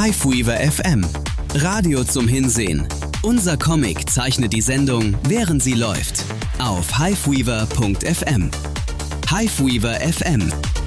Hiveweaver FM. Radio zum Hinsehen. Unser Comic zeichnet die Sendung, während sie läuft. Auf hiveweaver.fm. Hiveweaver FM.